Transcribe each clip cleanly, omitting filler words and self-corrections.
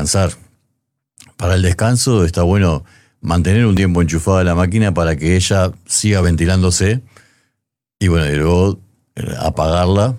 descansar. Para el descanso está bueno mantener un tiempo enchufada la máquina para que ella siga ventilándose y bueno, y luego apagarla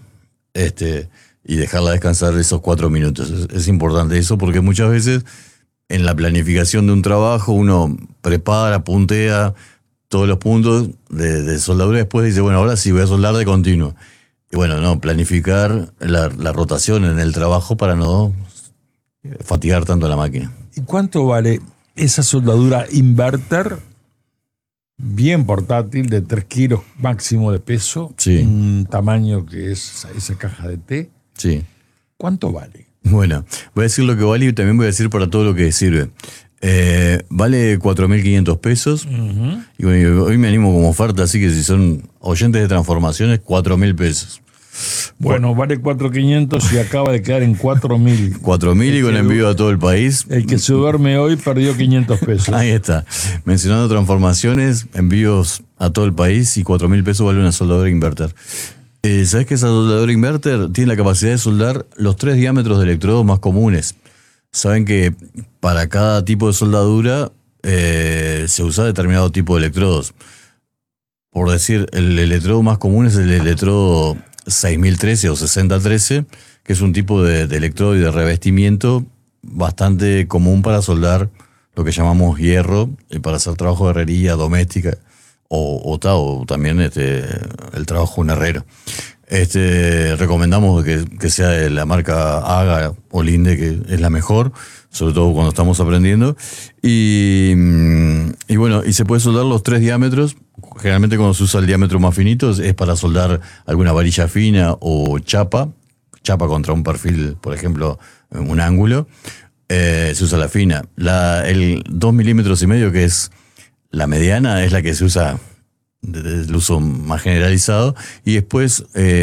y dejarla descansar esos 4 minutos. Es importante eso porque muchas veces en la planificación de un trabajo uno prepara, puntea todos los puntos de soldadura y después dice, bueno, ahora sí voy a soldar de continuo. Y bueno, no, planificar la rotación en el trabajo para no fatigar tanto la máquina. ¿Y cuánto vale esa soldadura inverter bien portátil de 3 kilos máximo de peso? Sí. Un tamaño que es esa caja de té. Sí. ¿Cuánto vale? Bueno, voy a decir lo que vale y también voy a decir para todo lo que sirve. Vale 4.500 pesos. Uh-huh. Y bueno, hoy me animo como oferta, así que si son oyentes de transformaciones, 4.000 pesos. Bueno, vale 4.500 y acaba de quedar en 4.000. 4.000 y con envío a todo el país. El que se duerme hoy perdió 500 pesos. Ahí está. Mencionando transformaciones, envíos a todo el país y 4.000 pesos vale una soldadura inverter. ¿Sabes que esa soldadura inverter tiene la capacidad de soldar los 3 diámetros de electrodos más comunes? Saben que para cada tipo de soldadura se usa determinado tipo de electrodos. Por decir, el electrodo más común es el electrodo 6013 o 6013, que es un tipo de electrodo y de revestimiento bastante común para soldar lo que llamamos hierro, y para hacer trabajo de herrería doméstica o también el trabajo de un herrero. Recomendamos que sea de la marca Aga o Linde, que es la mejor, sobre todo cuando estamos aprendiendo. Y bueno, y se puede soldar los 3 diámetros. Generalmente cuando se usa el diámetro más finito es para soldar alguna varilla fina o chapa contra un perfil, por ejemplo, un ángulo. Se usa la fina. El 2,5 milímetros, que es la mediana, es la que se usa del uso más generalizado, y después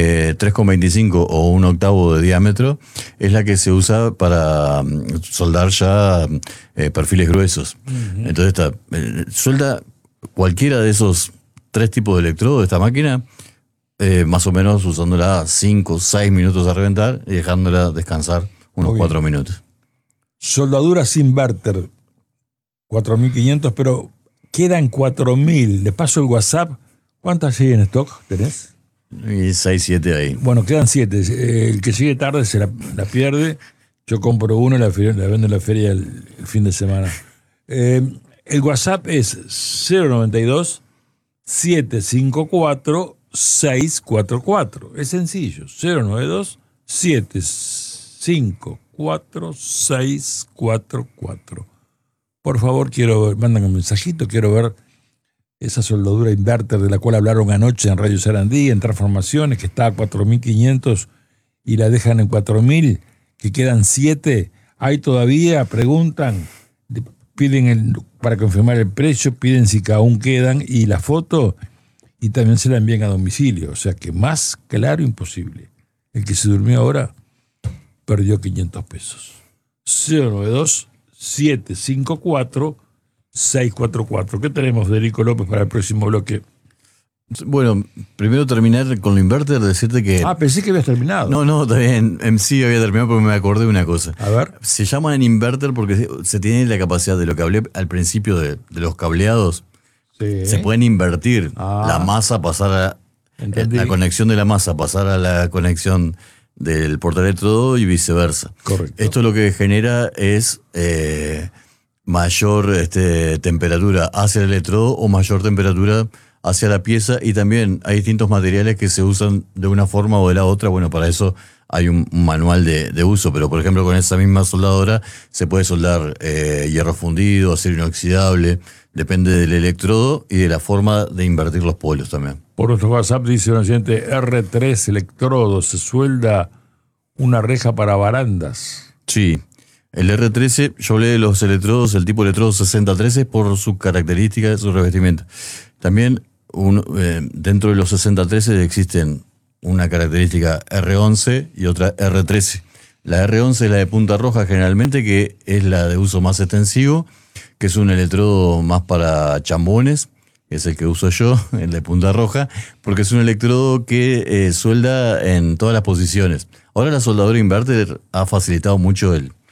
3,25 o 1/8 de diámetro es la que se usa para soldar ya perfiles gruesos. Uh-huh. Entonces suelda cualquiera de esos 3 tipos de electrodos de esta máquina, más o menos usándola 5 o 6 minutos a reventar y dejándola descansar unos 4 minutos. Soldaduras inverter, 4.500, pero quedan 4.000. Le paso el WhatsApp. ¿Cuántas siguen en stock tenés? Y 6, 7 ahí. Bueno, quedan 7. El que llegue tarde se la pierde. Yo compro uno y la vendo en la feria el fin de semana. El WhatsApp es 092-754-644. Es sencillo. 092-754-644. Por favor, quiero ver, mandan un mensajito, quiero ver esa soldadura inverter de la cual hablaron anoche en Radio Sarandí, en Transformaciones, que está a 4.500 y la dejan en 4.000, que quedan 7. Hay todavía, preguntan, piden para confirmar el precio, piden si aún quedan y la foto, y también se la envían a domicilio. O sea que más claro imposible. El que se durmió ahora perdió 500 pesos. 092-754-644. ¿Qué tenemos, Federico López, para el próximo bloque? Bueno, primero terminar con lo inverter, decirte que... Pensé que habías terminado. No, también sí había terminado porque me acordé de una cosa. A ver. Se llaman inverter porque se tiene la capacidad de lo que hablé al principio de los cableados. Sí. Se pueden invertir la masa, pasar a la conexión de la masa, pasar a la conexión del portaelectrodo y viceversa. Correcto. Esto lo que genera es mayor temperatura hacia el electrodo o mayor temperatura hacia la pieza, y también hay distintos materiales que se usan de una forma o de la otra. Bueno, para eso hay un manual de uso, pero por ejemplo con esa misma soldadora se puede soldar hierro fundido, acero inoxidable, depende del electrodo y de la forma de invertir los polos también. Por nuestro WhatsApp dice un oyente, R3 electrodo, se suelda una reja para barandas. Sí, el R13, yo hablé de los electrodos, el tipo de electrodo 6013 por su característica, su revestimiento. También dentro de los 6013 existen una característica R11 y otra R13. La R11 es la de punta roja generalmente, que es la de uso más extensivo, que es un electrodo más para chambones, que es el que uso yo, el de punta roja, porque es un electrodo que suelda en todas las posiciones. Ahora la soldadura inverter ha facilitado mucho el